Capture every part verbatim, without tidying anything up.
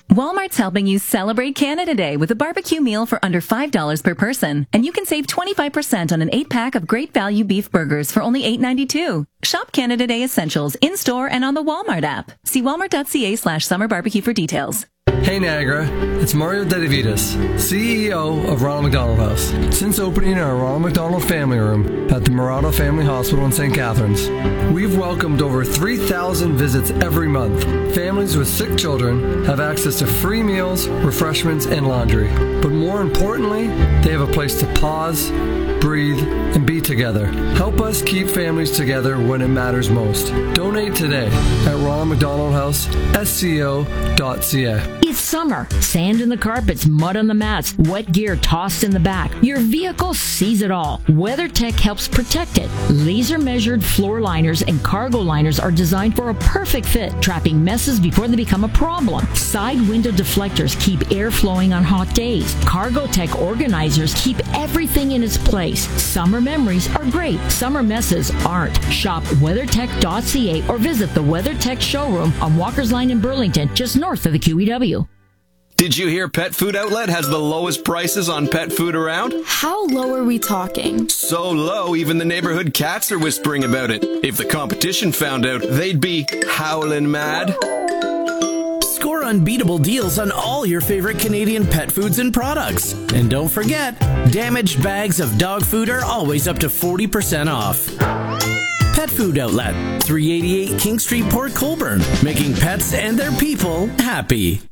Walmart's helping you celebrate Canada Day with a barbecue meal for under five dollars per person. And you can save twenty-five percent on an eight-pack of great value beef burgers for only eight ninety-two. Shop Canada Day essentials in-store and on the Walmart app. See walmart.ca slash summer barbecue for details. Hey Niagara, it's Mario Dedivitas, C E O of Ronald McDonald House. Since opening our Ronald McDonald Family Room at the Murado Family Hospital in Saint Catharines, we've welcomed over three thousand visits every month. Families with sick children have access to free meals, refreshments, and laundry. But more importantly, they have a place to pause, breathe, and be together. Help us keep families together when it matters most. Donate today at Ronald McDonald House, S C O dot C A. It's summer. Sand in the carpets, mud on the mats, wet gear tossed in the back. Your vehicle sees it all. WeatherTech helps protect it. Laser-measured floor liners and cargo liners are designed for a perfect fit, trapping messes before they become a problem. Side window deflectors keep air flowing on hot days. CargoTech organizers keep everything in its place. Summer memories are great. Summer messes aren't. Shop WeatherTech dot C A or visit the WeatherTech showroom on Walker's Line in Burlington, just north of the Q E W. Did you hear Pet Food Outlet has the lowest prices on pet food around? How low are we talking? So low, even the neighborhood cats are whispering about it. If the competition found out, they'd be howling mad. Score unbeatable deals on all your favorite Canadian pet foods and products. And don't forget, damaged bags of dog food are always up to forty percent off. Pet Food Outlet, three eighty-eight King Street, Port Colborne, making pets and their people happy.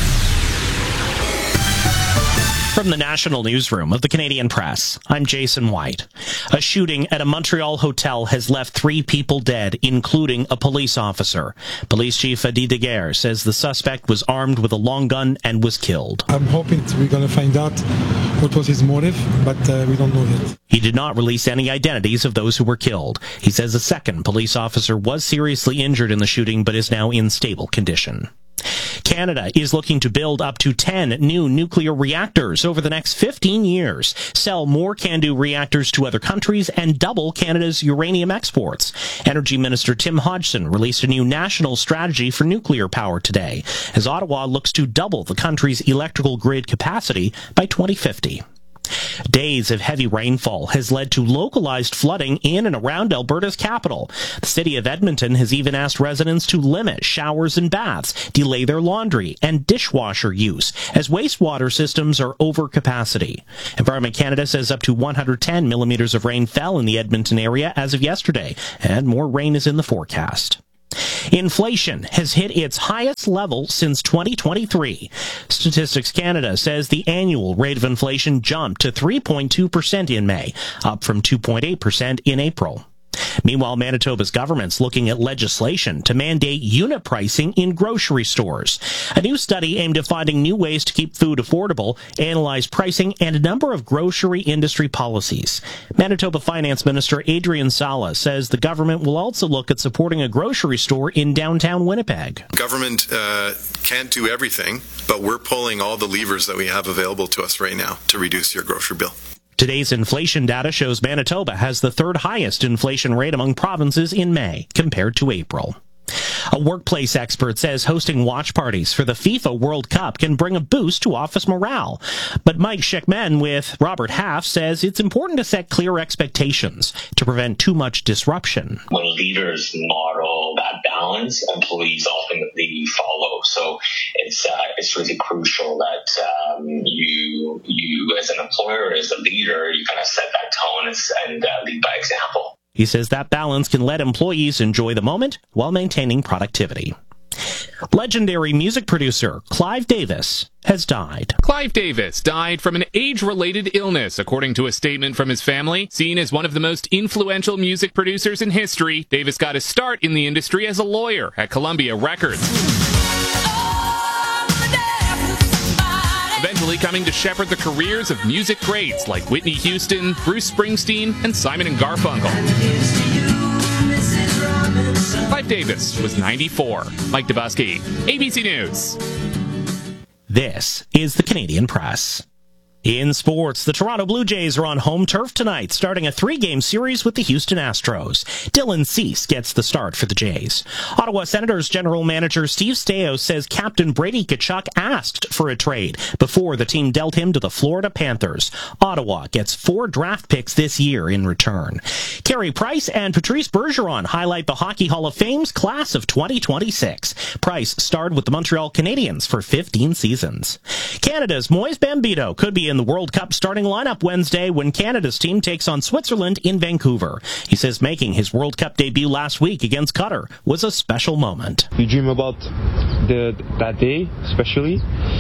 From the National Newsroom of the Canadian Press, I'm Jason White. A shooting at a Montreal hotel has left three people dead, including a police officer. Police Chief Adi Daguerre says the suspect was armed with a long gun and was killed. I'm hoping we're going to find out what was his motive, but uh, we don't know yet. He did not release any identities of those who were killed. He says a second police officer was seriously injured in the shooting, but is now in stable condition. Canada is looking to build up to ten new nuclear reactors over the next fifteen years, sell more CANDU reactors to other countries, and double Canada's uranium exports. Energy Minister Tim Hodgson released a new national strategy for nuclear power today, as Ottawa looks to double the country's electrical grid capacity by twenty fifty. Days of heavy rainfall has led to localized flooding in and around Alberta's capital. The city of Edmonton has even asked residents to limit showers and baths, delay their laundry and dishwasher use, as wastewater systems are over capacity. Environment Canada says up to one hundred ten millimeters of rain fell in the Edmonton area as of yesterday, and more rain is in the forecast. Inflation has hit its highest level since twenty twenty-three. Statistics Canada says the annual rate of inflation jumped to three point two percent in May, up from two point eight percent in April. Meanwhile, Manitoba's government's looking at legislation to mandate unit pricing in grocery stores. A new study aimed at finding new ways to keep food affordable analyzed pricing and a number of grocery industry policies. Manitoba Finance Minister Adrian Sala says the government will also look at supporting a grocery store in downtown Winnipeg. Government uh, can't do everything, but we're pulling all the levers that we have available to us right now to reduce your grocery bill. Today's inflation data shows Manitoba has the third highest inflation rate among provinces in May, compared to April. A workplace expert says hosting watch parties for the FIFA World Cup can bring a boost to office morale. But Mike Sheckman with Robert Half says it's important to set clear expectations to prevent too much disruption. When leaders model that balance, employees ultimately follow. So it's uh, it's really crucial that um, you you as an employer, as a leader, you kind of set that tone and, and uh, lead by example. He says that balance can let employees enjoy the moment while maintaining productivity. Legendary music producer Clive Davis has died. Clive Davis died from an age-related illness, according to a statement from his family. Seen as one of the most influential music producers in history, Davis got his start in the industry as a lawyer at Columbia Records. Eventually coming to shepherd the careers of music greats like Whitney Houston, Bruce Springsteen, and Simon and Garfunkel. Clive Davis was ninety-four. Mike Dubusky, A B C News. This is the Canadian Press. In sports, the Toronto Blue Jays are on home turf tonight, starting a three-game series with the Houston Astros. Dylan Cease gets the start for the Jays. Ottawa Senators general manager Steve Staios says Captain Brady Tkachuk asked for a trade before the team dealt him to the Florida Panthers. Ottawa gets four draft picks this year in return. Carey Price and Patrice Bergeron highlight the Hockey Hall of Fame's class of twenty twenty-six. Price starred with the Montreal Canadiens for fifteen seasons. Canada's Moise Bambito could be in the World Cup starting lineup Wednesday when Canada's team takes on Switzerland in Vancouver. He says making his World Cup debut last week against Qatar was a special moment. You dream about the that day, especially,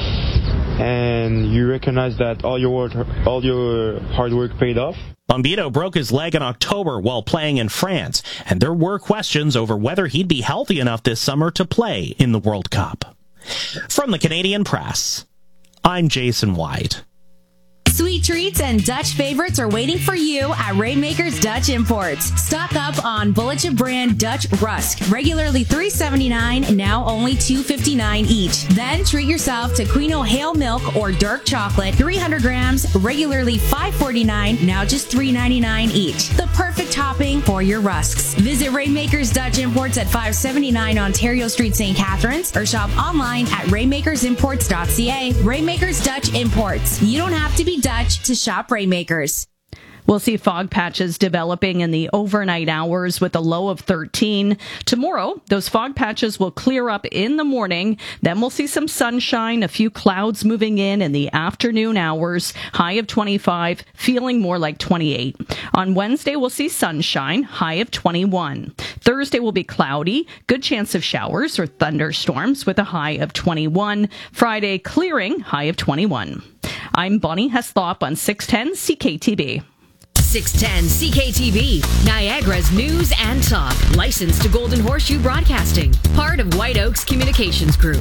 and you recognize that all your all your hard work paid off. Bambito broke his leg in October while playing in France, and there were questions over whether he'd be healthy enough this summer to play in the World Cup. From the Canadian Press, I'm Jason White. Sweet treats and Dutch favorites are waiting for you at Rainmakers Dutch Imports. Stock up on Bulletin brand Dutch Rusk, regularly three seventy-nine, now only two fifty-nine each. Then treat yourself to Queen O'Hale milk or dark chocolate, three hundred grams, regularly five forty-nine, now just three ninety-nine each. The perfect topping for your rusks. Visit Rainmakers Dutch Imports at five seventy-nine Ontario Street, Saint Catharines, or shop online at rainmakers imports dot c a. Rainmakers Dutch Imports. You don't have to be Dutch to shop Rainmakers. We'll see fog patches developing in the overnight hours with a low of thirteen. Tomorrow, those fog patches will clear up in the morning. Then we'll see some sunshine, a few clouds moving in in the afternoon hours. High of twenty-five, feeling more like twenty-eight. On Wednesday, we'll see sunshine, high of twenty-one. Thursday will be cloudy, good chance of showers or thunderstorms with a high of twenty-one. Friday, clearing, high of twenty-one. I'm Bonnie Heslop on six ten C K T B. six ten C K T V, Niagara's news and talk. Licensed to Golden Horseshoe Broadcasting. Part of White Oaks Communications Group.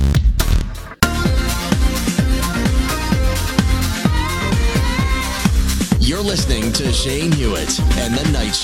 You're listening to Shane Hewitt and the Night Shift.